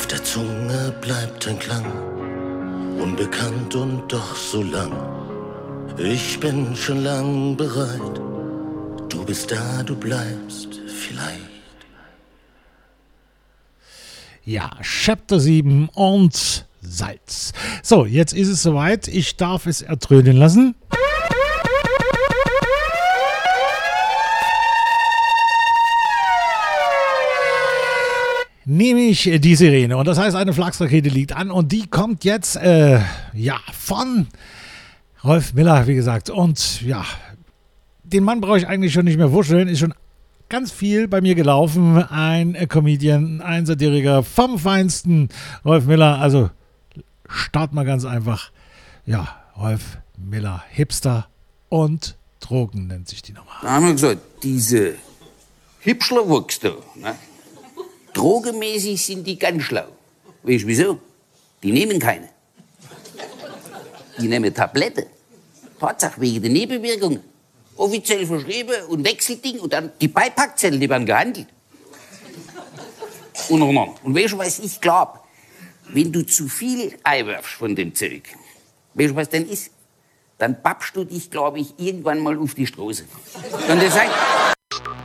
Auf der Zunge bleibt ein Klang, unbekannt und doch so lang. Ich bin schon lang bereit, du bist da, du bleibst vielleicht. Ja, Chapter 7 und Salz. So, jetzt ist es soweit. Ich darf es ertrönen lassen. Nehme ich die Sirene. Und das heißt, eine Flachsrakete liegt an und die kommt jetzt, von Rolf Miller, wie gesagt. Und ja, den Mann brauche ich eigentlich schon nicht mehr vorstellen. Ist schon ganz viel bei mir gelaufen. Ein Comedian, ein Satiriker vom Feinsten. Rolf Miller, also start mal ganz einfach. Ja, Rolf Miller, Hipster und Drogen nennt sich die Nummer. Da haben wir gesagt, diese Hipschlerwuchs da, ne? Drogenmäßig sind die ganz schlau. Weißt du wieso? Die nehmen keine. Die nehmen Tabletten. Tatsache, wegen der Nebenwirkungen. Offiziell verschrieben und Wechselding und dann die Beipackzettel, die werden gehandelt. Untereinander. Und weißt du, was ich glaube? Wenn du zu viel einwirfst von dem Zeug, weißt du, was dann ist? Dann pappst du dich, glaube ich, irgendwann mal auf die Straße. Und das heißt,